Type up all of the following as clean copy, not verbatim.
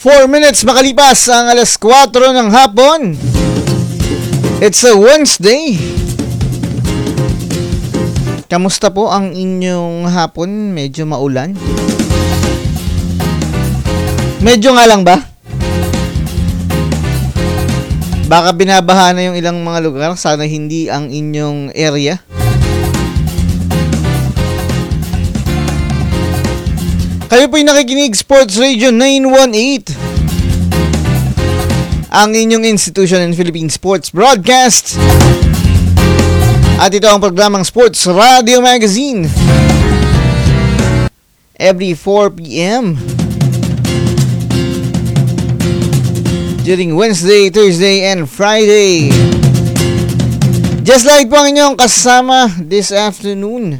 4 minutes makalipas ang alas 4 ng hapon. It's a Wednesday. Kamusta po ang inyong hapon? Medyo maulan? Medyo nga lang ba? Baka binabaha na yung ilang mga lugar. Sana hindi ang inyong area. Kayo po'y nakikinig Sports Radio 918, ang inyong institution in Philippine Sports Broadcast. At ito ang programang Sports Radio Magazine. Every 4 p.m. during Wednesday, Thursday, and Friday. Just like po ang inyong kasama this afternoon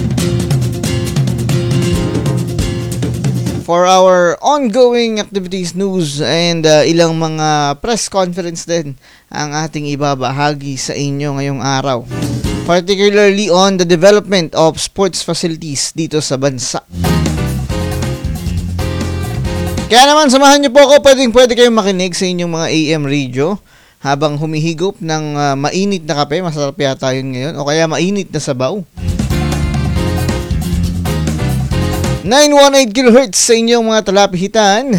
for our ongoing activities, news, and ilang mga press conference din ang ating ibabahagi sa inyo ngayong araw. Particularly on the development of sports facilities dito sa bansa. Kaya naman, samahan niyo po ako. Pwede kayong makinig sa inyong mga AM radio habang humihigop ng mainit na kape. Masarap yata yun ngayon. O kaya mainit na sabaw. 918 kHz sa inyong mga talapihitan.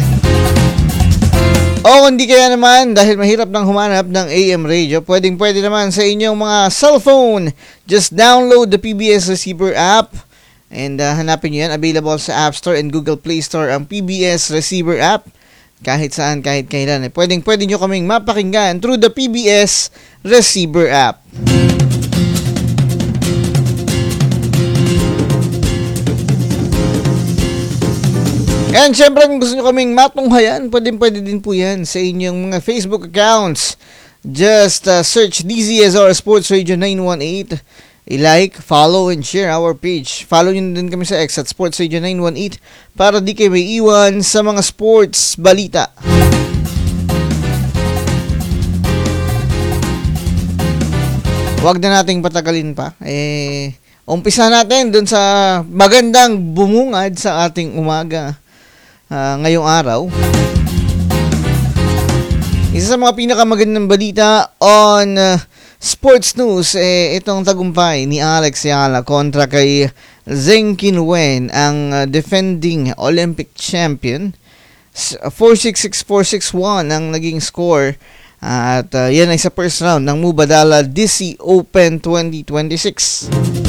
O hindi kaya naman, dahil mahirap nang humanap ng AM radio, pwede naman sa inyong mga cellphone. Just download the PBS Receiver app and hanapin nyo yan. Available sa App Store and Google Play Store ang PBS Receiver app. Kahit saan, kahit kailan. Pwede nyo kaming mapakinggan through the PBS Receiver app. And syempre, kung gusto nyo kaming matunghayan, pwede din po yan sa inyong mga Facebook accounts. Just search DZSR Sports Radio 918. I-like, follow, and share our page. Follow nyo din kami sa X at Sports Radio 918 para di kayo may iwan sa mga sports balita. Huwag na nating patagalin pa. Umpisa natin dun sa magandang bumungad sa ating umaga. Ngayong araw, isa sa mga pinakamagandang balita on sports news, itong tagumpay ni Alex Ayala kontra kay Zheng Qinwen, ang defending Olympic champion. 4-6, 6-4, 6-1 ang naging score. At yan ay sa first round ng Mubadala DC Open 2026.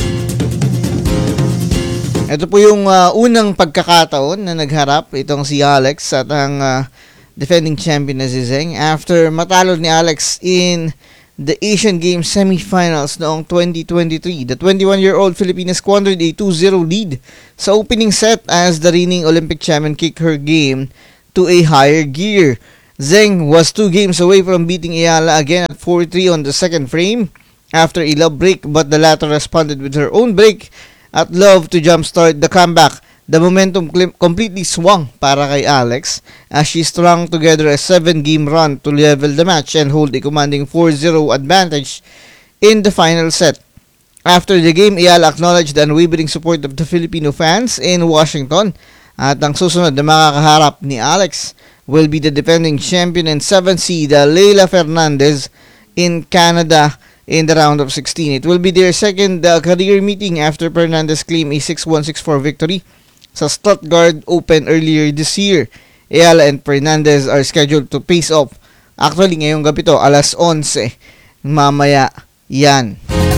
Ito po yung unang pagkakataon na nagharap itong si Alex at ang defending champion na si Zheng after matalo ni Alex in the Asian Games semifinals noong 2023. The 21-year-old Filipina squandered a 2-0 lead sa opening set as the reigning Olympic champion kicked her game to a higher gear. Zheng was 2 games away from beating Ayala again at 4-3 on the second frame after a love break, but the latter responded with her own break at love to jumpstart the comeback. The momentum completely swung para kay Alex as she strung together a 7-game run to level the match and hold a commanding 4-0 advantage in the final set. After the game, Ayala acknowledged the unwavering support of the Filipino fans in Washington at ang susunod na makakaharap ni Alex will be the defending champion and 7th seed Leylah Fernandez in Canada in the round of 16. It will be their second career meeting after Fernandez claimed a 6-1, 6-4 victory sa Stuttgart Open earlier this year. Ayala and Fernandez are scheduled to face off. Actually, ngayong gabi to, alas 11. Mamaya yan.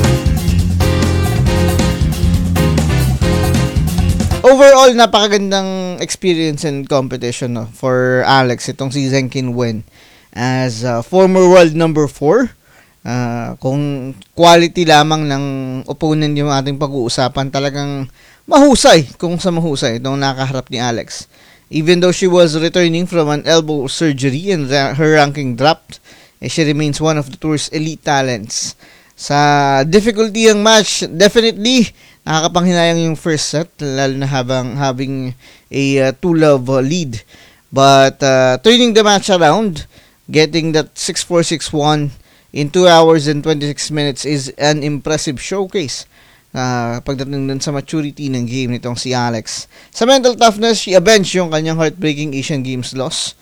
Overall, napakagandang experience and competition for Alex. Itong si Zheng Qinwen as former world number 4. Kung quality lamang ng opponent yung ating pag-uusapan, talagang mahusay kung sa mahusay itong nakaharap ni Alex. Even though she was returning from an elbow surgery and her ranking dropped, she remains one of the tour's elite talents. Sa difficulty ng match, definitely nakakapanghinayang yung first set, lalo na having a 2-love lead. But turning the match around, getting that 6-4, 6-1 in 2 hours and 26 minutes is an impressive showcase pagdating dun sa maturity ng game nitong si Alex. Sa mental toughness, she avenged yung kanyang heartbreaking Asian Games loss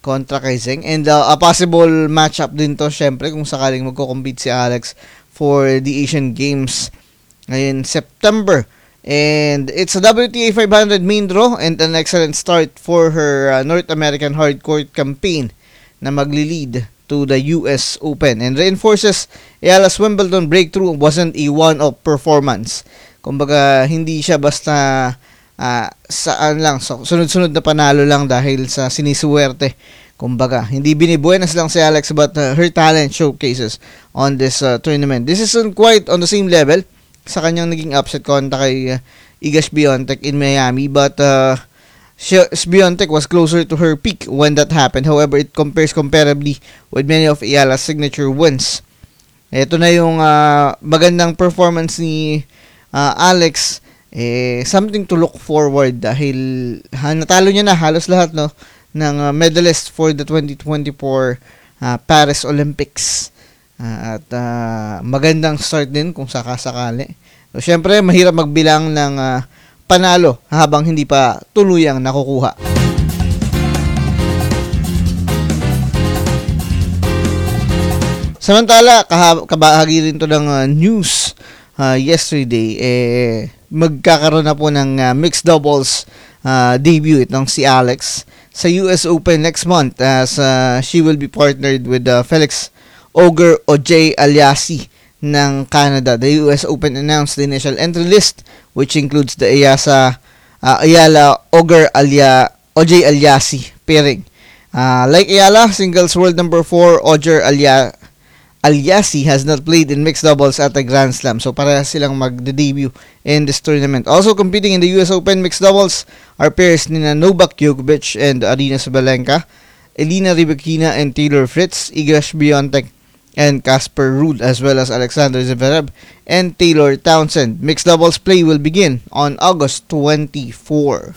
kontra kay Zeng. And a possible matchup din to, syempre, kung sakaling magko-compete si Alex for the Asian Games ngayon September. And it's a WTA 500 main draw and an excellent start for her North American hardcourt campaign na magli-lead to the US Open and reinforces Ayala's Wimbledon breakthrough wasn't a one-off performance. Kumbaga, hindi siya basta saan lang, sunod-sunod na panalo lang dahil sa sinisuwerte. Kumbaga, hindi binibuenas lang si Alex but her talent showcases on this tournament. This isn't quite on the same level sa kanyang naging upset kontra kay Iga Świątek in Miami, but Świątek was closer to her peak when that happened. However, it compares comparably with many of Ayala's signature wins. Ito na yung magandang performance ni Alex, something to look forward dahil natalo niya na halos lahat ng medalist for the 2024 Paris Olympics. At magandang start din kung sakasakali. So, syempre, mahirap magbilang ng panalo habang hindi pa tuluyang nakukuha. Samantala, kabahagi rin to ng news yesterday. Magkakaroon na po ng mixed doubles debut itong si Alex sa US Open next month as she will be partnered with Felix Auger Auger-Aliassime ng Canada. The US Open announced the initial entry list, which includes the Ayala Auger-Aliassime pairing. Like Ayala, singles world number 4 Auger-Aliassime has not played in mixed doubles at a Grand Slam, so para silang mag-debut in this tournament. Also competing in the US Open mixed doubles are pairs ni Novak Djokovic and Aryna Sabalenka, Elena Rybakina and Taylor Fritz, Iga Świątek and Casper Ruud, as well as Alexander Zverev and Taylor Townsend. Mixed doubles play will begin on August 24.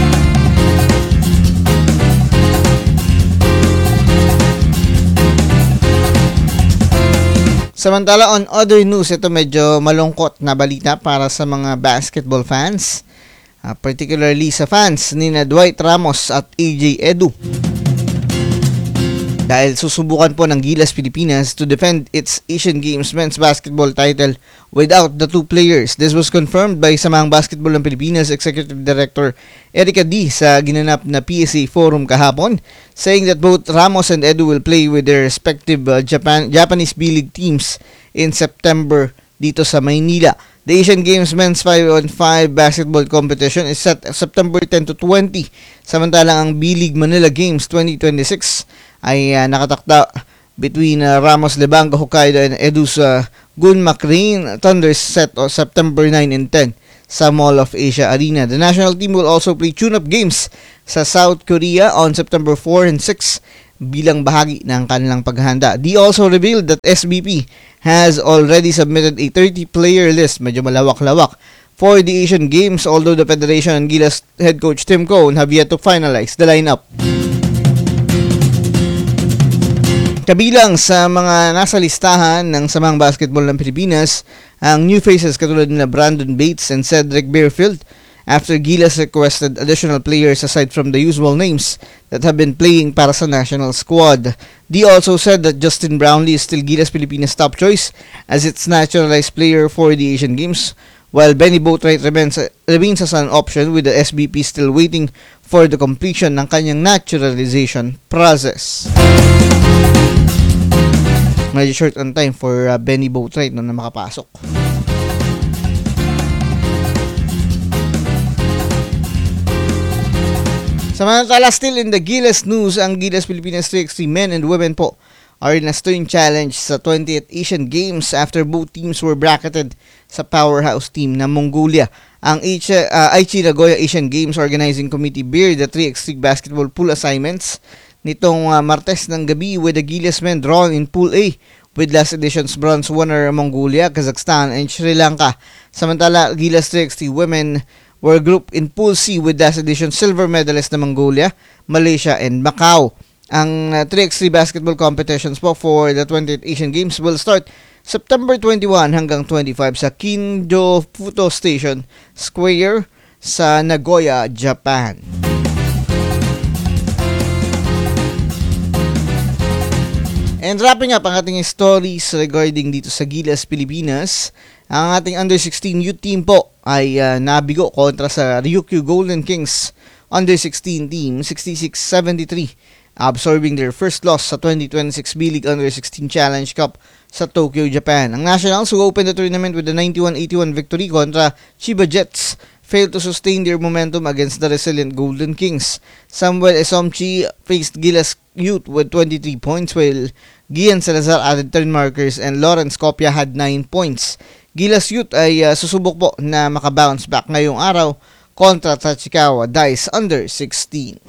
Samantala, on other news, ito medyo malungkot na balita para sa mga basketball fans, particularly sa fans ni Dwight Ramos at AJ Edu. Dahil susubukan po ng Gilas Pilipinas to defend its Asian Games men's basketball title without the two players. This was confirmed by Samahang Basketball ng Pilipinas Executive Director Erica D sa ginanap na PSA Forum kahapon, saying that both Ramos and Edu will play with their respective Japanese B-League teams in September dito sa Maynila. The Asian Games men's 5-on-5 basketball competition is set September 10 to 20. Samantalang ang B-League Manila Games 2026 ay nakatakda between Ramos Lebanga Hokkaido and Edu's Gunma Crane Thunders set on September 9 and 10 sa Mall of Asia Arena. The national team will also play tune-up games sa South Korea on September 4 and 6 bilang bahagi ng kanilang paghahanda. They also revealed that SBP has already submitted a 30-player list, medyo malawak-lawak, for the Asian Games, although the Federation and Gilas head coach Tim Cone have yet to finalize the lineup. Kabilang sa mga nasa listahan ng Samahang Basketball ng Pilipinas ang new faces katulad nila Brandon Bates and Cedric Bearfield after Gilas requested additional players aside from the usual names that have been playing para sa national squad. They also said that Justin Brownlee is still Gilas Pilipinas' top choice as its naturalized player for the Asian Games, while Benny Boatwright remains as an option, with the SBP still waiting for the completion ng kanyang naturalization process. Medyo short on time for Benny Boatwright na makapasok. Samantala, still in the Gilas news, ang Gilas Pilipinas 3x3 men and women po are in a stern challenge sa 20th Asian Games after both teams were bracketed sa powerhouse team na Mongolia. Ang Aichi Nagoya Asian Games Organizing Committee bear the 3x3 basketball pool assignments nitong Martes ng gabi, with the Gilas men drawn in Pool A with last edition's bronze winner Mongolia, Kazakhstan, and Sri Lanka. Samantala, Gilas 3x3 women were grouped in Pool C with last edition's silver medalist na Mongolia, Malaysia, and Macau. Ang 3x3 basketball competitions po for the 20th Asian Games will start September 21 hanggang 25 sa Kinjo Futo Station Square sa Nagoya, Japan. And wrapping up ang ating stories regarding dito sa Gilas, Pilipinas, ang ating under-16 youth team po ay nabigo kontra sa Ryukyu Golden Kings under-16 team 66-73, absorbing their first loss sa 2026 B-League Under-16 Challenge Cup sa Tokyo, Japan. Ang Nationals, who opened the tournament with a 91-81 victory kontra Chiba Jets, failed to sustain their momentum against the resilient Golden Kings. Samuel Esomchi faced Gilas Youth with 23 points, while Gian Salazar added 10 markers and Lawrence Copia had 9 points. Gilas Youth ay susubok po na makabounce back ngayong araw kontra Tachikawa Dice under 16.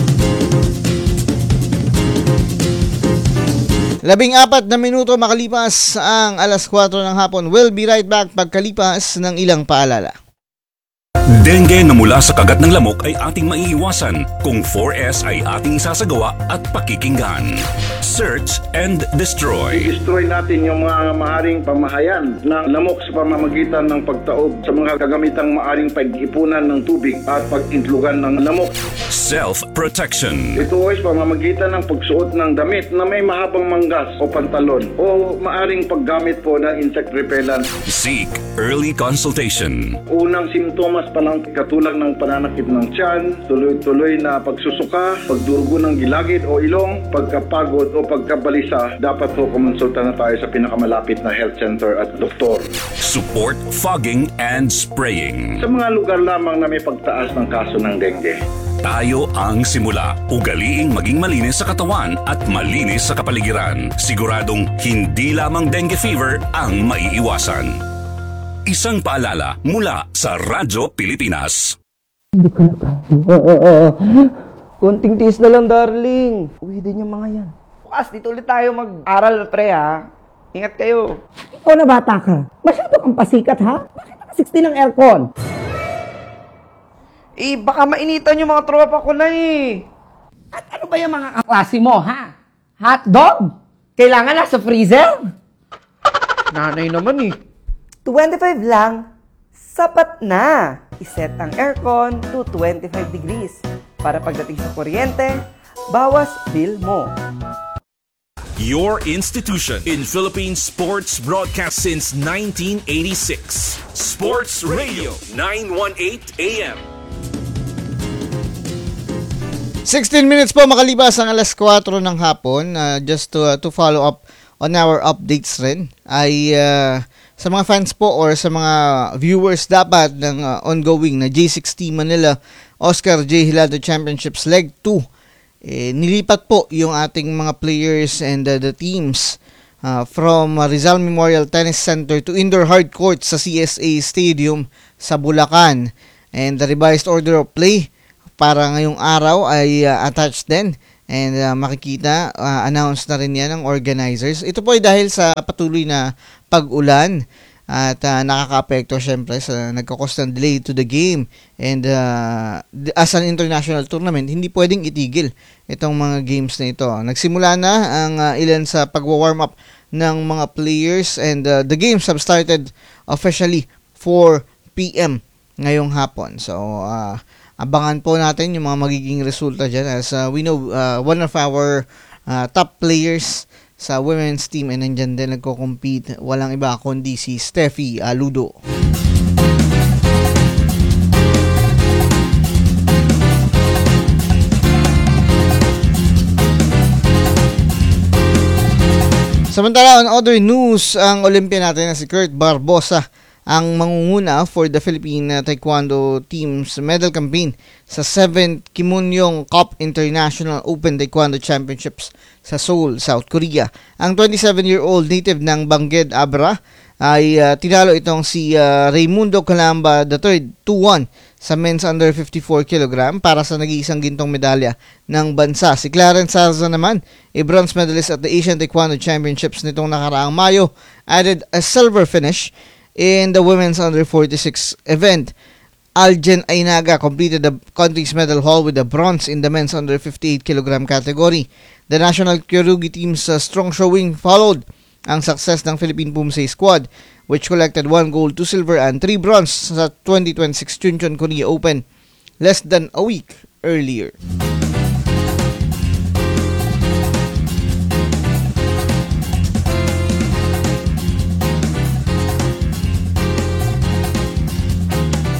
14 na minuto makalipas ang alas 4 ng hapon. We'll be right back pagkalipas ng ilang paalala. Dengue na mula sa kagat ng lamok ay ating maiiwasan kung 4S ay ating sasagawa at pakikinggan. Search and destroy. I-destroy natin yung mga maaring pamahayan ng lamok sa pamamagitan ng pagtaob sa mga kagamitang maaring pag-ipunan ng tubig at pag-intlugan ng lamok. Self-protection. Ito ay pamamagitan ng pagsuot ng damit na may mahabang manggas o pantalon o maaring paggamit po ng insect repellent. Seek early consultation. Unang simptomas pa lang katulad ng pananakit ng tiyan, tuloy-tuloy na pagsusuka, pagdurugo ng gilagid o ilong, pagkapagod o pagkabalisa, dapat po kumonsulta na tayo sa pinakamalapit na health center at doktor. Support fogging and spraying. Sa mga lugar lamang na may pagtaas ng kaso ng dengue. Tayo ang simula. Ugaliing maging malinis sa katawan at malinis sa kapaligiran. Siguradong hindi lamang dengue fever ang maiiwasan. Isang paalala mula sa Radyo Pilipinas. Hindi ko na kaya. Konting tiis na lang, darling. Uwi din yung mga yan. Bukas, dito ulit tayo mag-aral, pre, ha? Ingat kayo. Ikaw na bata ka. Masyado kang pasikat, ha? Bakit naka-60 ng aircon? Baka mainitan yung mga tropa ko na, eh. At ano ba yung mga kaklase mo, ha? Hotdog? Kailangan nasa freezer? Nanay naman, eh. 25 lang, sapat na. Iset ang aircon to 25 degrees para pagdating sa kuryente, bawas bill mo. Your institution in Philippine sports broadcast since 1986. Sports Radio 918 AM. 16 minutes po makalipas ang alas 4 ng hapon. Just to follow up on our updates rin ay sa mga fans po or sa mga viewers dapat ng ongoing na J60 Manila Oscar J. Hilado Championships Leg 2, nilipat po yung ating mga players and the teams from Rizal Memorial Tennis Center to indoor hard court sa CSA Stadium sa Bulacan. And the revised order of play para ngayong araw ay attached din. And makikita, announce na rin yan ng organizers. Ito po ay dahil sa patuloy na pag-ulan at nakaka-apekto syempre sa nagkakos ng delay to the game. And as an international tournament, hindi pwedeng itigil itong mga games na ito. Nagsimula na ang ilan sa pag-warm up ng mga players and the games have started officially 4 p.m. ngayong hapon. So, abangan po natin yung mga magiging resulta dyan as we know one of our top players sa women's team ay nandyan din nagko-compete, walang iba kundi si Steffi Aludo. Samantala, on other news, ang Olympian natin na si Kurt Barbosa ang mangunguna for the Philippine Taekwondo team's medal campaign sa 7th Kimunyong Cup International Open Taekwondo Championships sa Seoul, South Korea. Ang 27-year-old native ng Bangged Abra ay tinalo itong si Raimundo Calamba III 2-1 sa men's under 54 kg para sa nag-iisang gintong medalya ng bansa. Si Clarence Sarza naman, a bronze medalist at the Asian Taekwondo Championships nitong nakaraang Mayo, added a silver finish in the women's under 46 event. Aljen Ainaga completed the country's medal haul with a bronze in the men's under 58 kg category. The national Kyorugi team's strong showing followed ang success ng Philippine Pumsei squad, which collected 1 gold, 2 silver, and 3 bronze sa 2026 Chuncheon Korea Open less than a week earlier.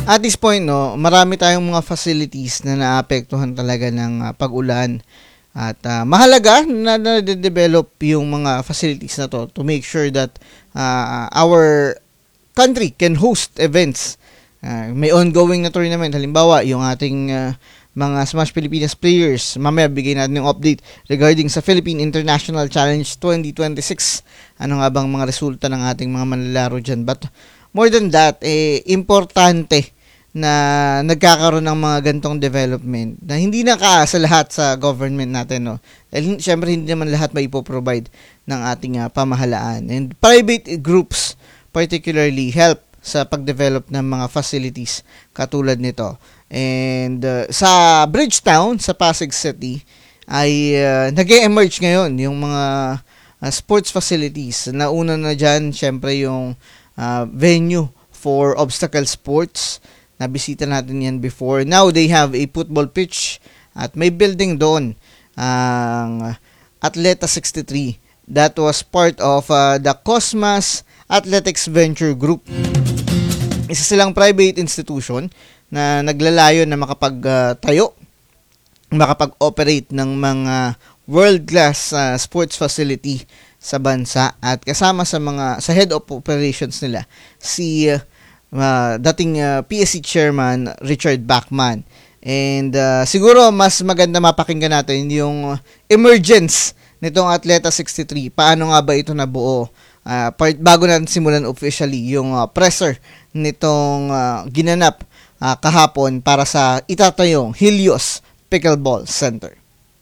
At this point, no, marami tayong mga facilities na naapektuhan talaga ng pag-ulan. At mahalaga na na-develop yung mga facilities na to make sure that our country can host events. May ongoing na tournament. Halimbawa, yung ating mga Smash Pilipinas players. Mamaya bigay natin yung update regarding sa Philippine International Challenge 2026. Ano nga bang mga resulta ng ating mga manlalaro dyan. But more than that, importante na nagkakaroon ng mga gantong development na hindi nakaasa lahat sa government natin, no? Dahil syempre hindi naman lahat maipoprovide ng ating pamahalaan. And private groups particularly help sa pag-develop ng mga facilities katulad nito. And sa Bridgetown, sa Pasig City, ay nag-emerge ngayon yung mga sports facilities. Nauna na dyan, syempre yung venue for obstacle sports. Nabisita natin yan before. Now, they have a football pitch at may building doon ang Atleta 63. That was part of the Cosmas Athletics Venture Group. Isa silang private institution na naglalayo na makapagtayo, makapag-operate ng mga world-class sports facility sa bansa at kasama sa head of operations nila si dating PSC chairman Richard Bachman. And siguro mas maganda mapakinggan natin yung emergence nitong Atleta 63. Paano nga ba ito nabuo? Bago natin simulan officially yung presser nitong ginanap kahapon para sa itatayong Helios Pickleball Center.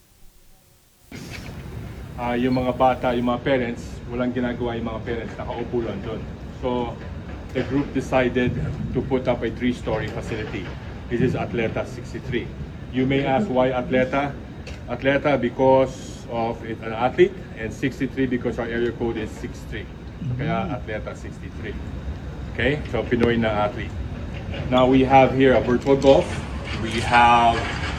Yung mga bata, yung mga parents, walang ginagawa yung mga parents, nakaupo lang doon. So, the group decided to put up a 3-story facility. This is Atleta 63. You may ask why Atleta? Atleta because of an athlete, and 63 because our area code is 63. Kaya Atleta 63. Okay, so Pinoy na athlete. Now we have here a virtual golf. We have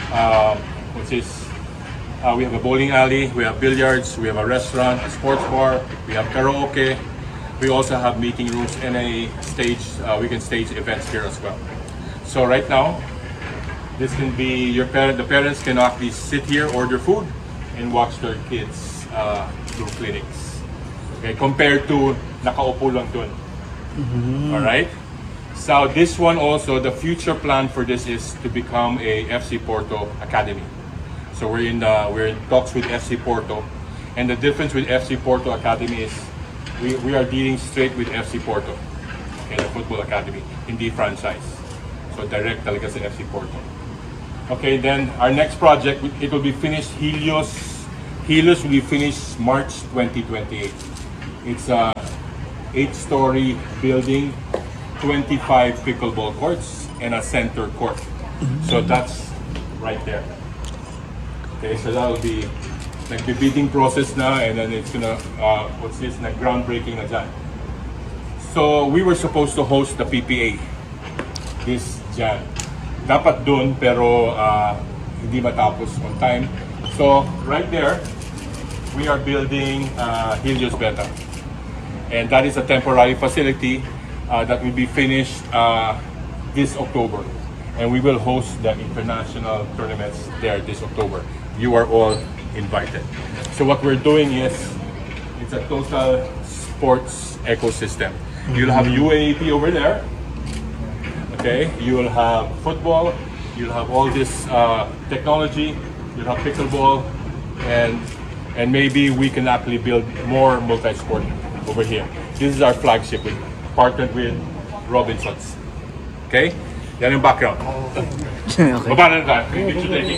we have a bowling alley. We have billiards. We have a restaurant, a sports bar. We have karaoke. We also have meeting rooms and a stage. We can stage events here as well. So right now, this can be your parent. The parents can actually sit here, order food, and watch their kids do clinics. Okay, compared to nakaupo lang dun. All right. So this one also, the future plan for this is to become a FC Porto Academy. So we're in talks with FC Porto, and the difference with FC Porto Academy is we are dealing straight with FC Porto, okay, the football academy, hindi franchise. So direct talaga sa FC Porto. Okay, then our next project, it will be finished. Helios will be finished March 2028. It's a 8-story building, 25 pickleball courts, and a center court. So that's right there. Okay, so that will be nagbe-bidding process na, and then it's gonna groundbreaking na dyan. So we were supposed to host the PPA this dyan. Dapat dun, pero hindi matapos on time. So right there, we are building Helios Beta, and that is a temporary facility that will be finished this October, and we will host the international tournaments there this October. You are all invited. So what we're doing is, it's a total sports ecosystem. You'll have UAAP over there. Okay, you will have football. You'll have all this technology. You'll have pickleball, and maybe we can actually build more multi-sport over here. This is our flagship. We partnered with Robinsons. Okay, yan yung background. Baba na tayo. Picture taking.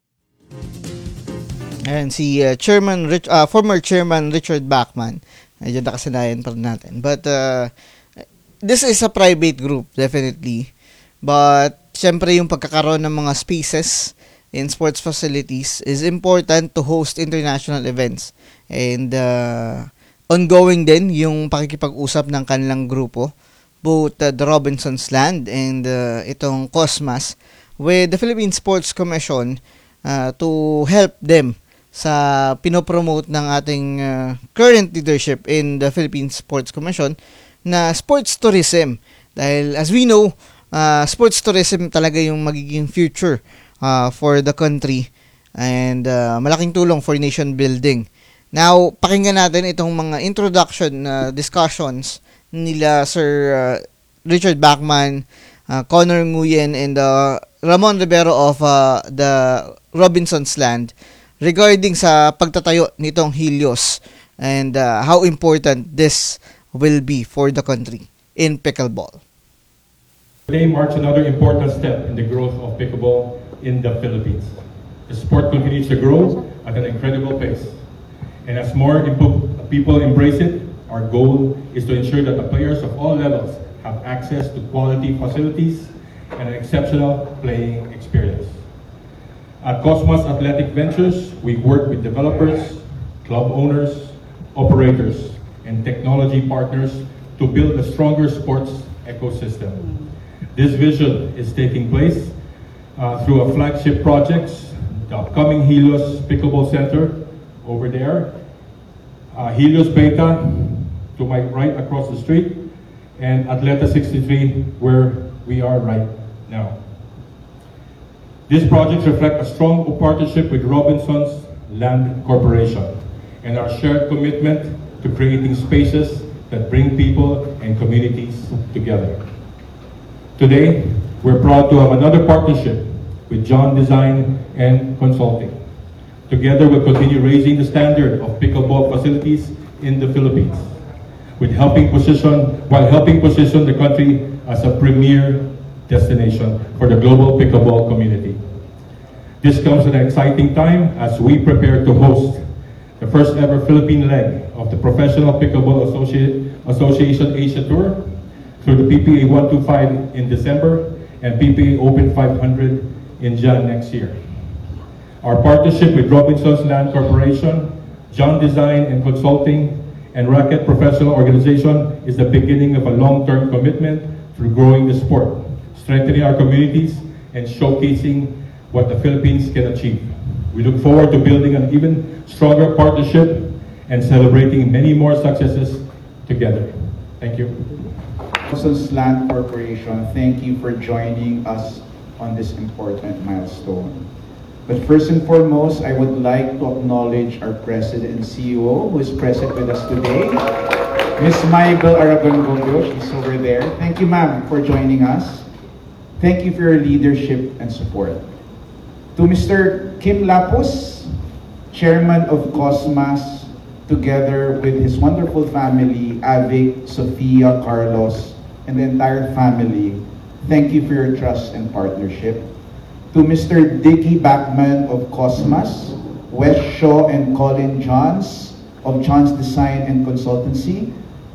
Ayan, si former chairman Richard Bachman. Medyo nakasanayan pa rin natin. But this is a private group, definitely. But syempre yung pagkakaroon ng mga spaces in sports facilities is important to host international events. And ongoing din yung pakikipag-usap ng kanilang grupo, both the Robinsons Land and itong Cosmas, with the Philippine Sports Commission to help them sa pinopromote ng ating current leadership in the Philippine Sports Commission na sports tourism. Dahil as we know, sports tourism talaga yung magiging future for the country and malaking tulong for nation building. Now, pakinggan natin itong mga introduction discussions nila Sir Richard Bachman, Connor Nguyen, and Ramon Rivero of the Robinsons Land regarding sa pagtatayo nitong Helios and how important this will be for the country in pickleball. Today marks another important step in the growth of pickleball in the Philippines. The sport continues to grow at an incredible pace. And as more people embrace it, our goal is to ensure that the players of all levels have access to quality facilities and an exceptional playing experience. At Cosmos Athletic Ventures, we work with developers, club owners, operators, and technology partners to build a stronger sports ecosystem. This vision is taking place through a flagship projects, the upcoming Helios Pickleball Center over there, Helios Beta to my right across the street, and Atleta 63 where we are right now. These projects reflect a strong partnership with Robinsons Land Corporation and our shared commitment to creating spaces that bring people and communities together. Today, we're proud to have another partnership with John Design and Consulting. Together, we'll continue raising the standard of pickleball facilities in the Philippines, while helping position the country as a premier destination for the global pickleball community. This comes at an exciting time as we prepare to host the first ever Philippine leg of the Professional Pickleball Association Asia Tour through the PPA 125 in December and PPA Open 500 in Jan next year. Our partnership with Robinsons Land Corporation, John Design and Consulting, and Racket Professional Organization is the beginning of a long-term commitment through growing the sport, strengthening our communities, and showcasing what the Philippines can achieve. We look forward to building an even stronger partnership and celebrating many more successes together. Thank you. Robinsons Land Corporation, thank you for joining us on this important milestone. But first and foremost, I would like to acknowledge our President and CEO who is present with us today, Ms. Maybel Aragon-Gobio. She's over there. Thank you, ma'am, for joining us. Thank you for your leadership and support. To Mr. Kim Lapus, Chairman of Cosmas, together with his wonderful family, Avic, Sofia, Carlos, and the entire family, thank you for your trust and partnership. To Mr. Dickie Bachman of Cosmas, Wes Shaw and Colin Johns of Johns Design and Consultancy,